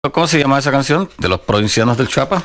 ¿Cómo se llama esa canción? De los provincianos del Chuapa.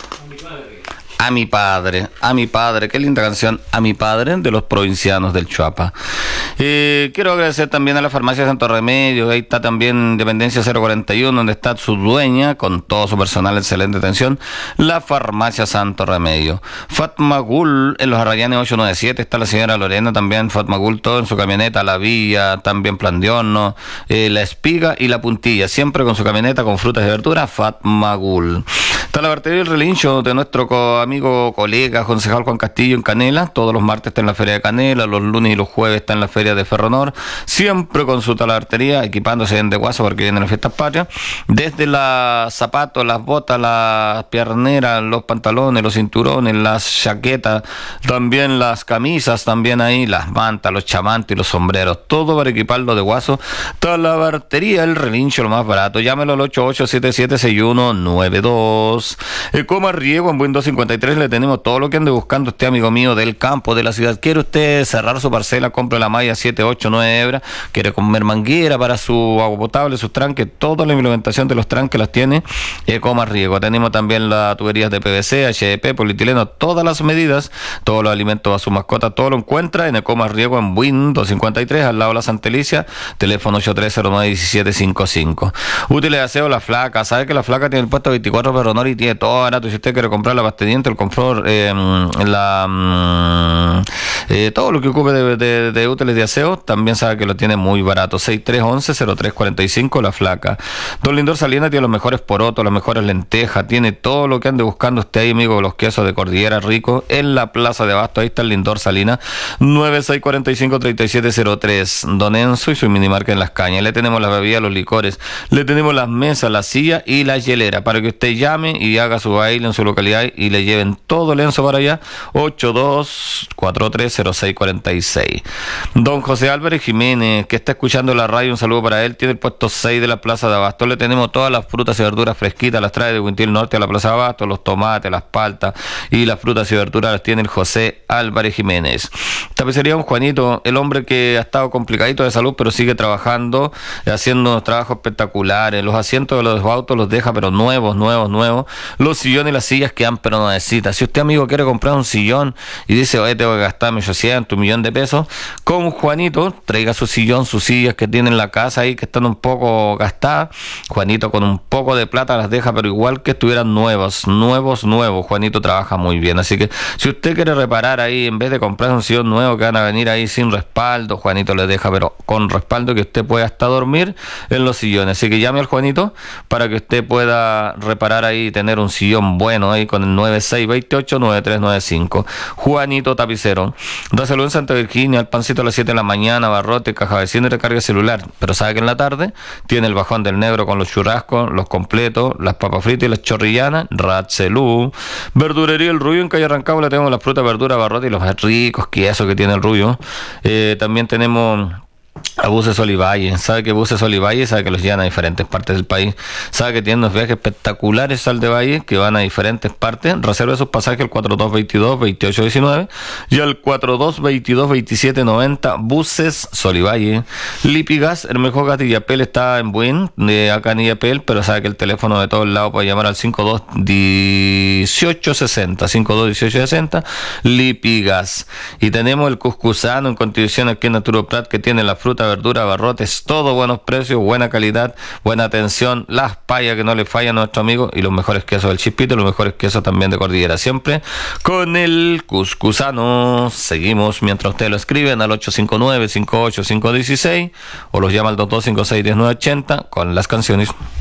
A mi padre, qué linda canción, A mi padre, de los provincianos del Chuapa. Quiero agradecer también a la farmacia Santo Remedio, ahí está también Dependencia 041, donde está su dueña, con todo su personal, excelente atención, la farmacia Santo Remedio. Fatma Gul, en los Arrayanes 897, está la señora Lorena también, Fatma Gul, todo en su camioneta, la Villa, también Plan de Horno, la Espiga y la Puntilla, siempre con su camioneta con frutas y verduras, Fatma Gul. Está la Bartería del Relincho de nuestro amigo, colega, concejal Juan Castillo en Canela. Todos los martes está en la Feria de Canela, los lunes y los jueves está en la Feria de Ferronor. Siempre consulta la bartería, equipándose en de guaso porque vienen las fiestas patrias. Desde los zapatos, las botas, las pierneras, los pantalones, los cinturones, las chaquetas, también las camisas, también ahí, las mantas, los chamantes y los sombreros. Todo para equiparlo de guaso. Toda la Bartería del Relincho, lo más barato. Llámelo al 88776192. Coma Riego en Buen 253 le tenemos todo lo que ande buscando usted, amigo mío del campo, de la ciudad. ¿Quiere usted cerrar su parcela? Compre la malla 7, 8, 9 hebras. ¿Quiere comer manguera para su agua potable, sus tranques? Toda la implementación de los tranques las tiene Coma Riego. Tenemos también las tuberías de PVC, HDP, polietileno, todas las medidas, todos los alimentos a su mascota, todo lo encuentra en Coma Riego en Buen 253, al lado de la Santa Alicia, teléfono 8309-1755. Útiles de aseo, La Flaca. ¿Sabe que La Flaca tiene el puesto 24 Ferronor y tiene todo barato? Si usted quiere comprar la pasta de diente, el confort, todo lo que ocupe de útiles de aseo, también sabe que lo tiene muy barato. 6311-0345, La Flaca. Don Lindor Salinas tiene los mejores porotos, las mejores lentejas, tiene todo lo que ande buscando usted ahí, amigo, los quesos de Cordillera Rico, en la Plaza de Abasto. Ahí está el Lindor Salinas, 9645-3703. Don Enzo y su minimarca en Las Cañas. Le tenemos las bebidas, los licores, le tenemos las mesas, la silla y la hielera, para que usted llame y haga su baile en su localidad y le lleven todo el Enzo para allá. 82430646. Don José Álvarez Jiménez, que está escuchando la radio, un saludo para él, tiene el puesto 6 de la Plaza de Abasto. Le tenemos todas las frutas y verduras fresquitas, las trae de Huintil Norte a la Plaza de Abasto, los tomates, las paltas y las frutas y verduras las tiene el José Álvarez Jiménez. Tapicería Don Juanito, el hombre que ha estado complicadito de salud, pero sigue trabajando, haciendo unos trabajos espectaculares. Los asientos de los autos los deja, pero nuevos. Los sillones y las sillas quedan, pero no necesita. Si usted, amigo, quiere comprar un sillón y dice, oye, tengo que gastarme 800, $1.000.000, con Juanito, traiga su sillón, sus sillas que tiene en la casa ahí, que están un poco gastadas. Juanito con un poco de plata las deja, pero igual que estuvieran nuevos. Juanito trabaja muy bien. Así que si usted quiere reparar ahí, en vez de comprar un sillón nuevo que van a venir ahí sin respaldo, Juanito le deja, pero con respaldo, que usted pueda hasta dormir en los sillones. Así que llame al Juanito para que usted pueda reparar ahí y tener un sillón bueno ahí con el 9628-9395. Juanito Tapicero. Da salud en Santa Virginia, el pancito a las 7 de la mañana, barrote, caja vecina y recarga celular. Pero sabe que en la tarde tiene el bajón del negro con los churrascos, los completos, las papas fritas y las chorrillanas. Ratzelú. Verdurería El Rubio en calle Rancagua, tenemos las frutas, verduras, barrote y los más ricos quesos que tiene El Rubio. También tenemos a Buses Olivalle. Sabe que Buses Olivalle, sabe que los llevan a diferentes partes del país, sabe que tienen unos viajes espectaculares al de Valle que van a diferentes partes. Reserve sus pasajes al 4222-2819 y al 4222-2790. Buses Solivalle. Lipigas, el mejor gas de Illapel está en Buen, de acá en Illapel, pero sabe que el teléfono de todos lados puede llamar al 521860 Lipigas. Y tenemos el Cuscusano en Constitución aquí en Naturoprat, que tiene la fruta, verdura, barrotes, todo buenos precios, buena calidad, buena atención, las payas que no le fallan a nuestro amigo, y los mejores quesos del Chispito, y los mejores quesos también de Cordillera, siempre con el Cuscusano. Seguimos mientras ustedes lo escriben al 859-58516 o los llama al 2256-1980 con las canciones.